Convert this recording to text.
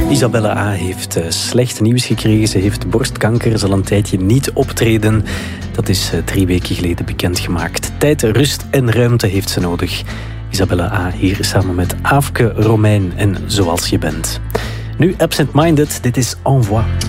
Isabelle A. heeft slecht nieuws gekregen. Ze heeft borstkanker, zal een tijdje niet optreden. Dat is 3 weken geleden bekendgemaakt. Tijd, rust en ruimte heeft ze nodig. Isabelle A. hier samen met Aafke, Romein en Zoals je bent. Nu Absent Minded, dit is Envoi.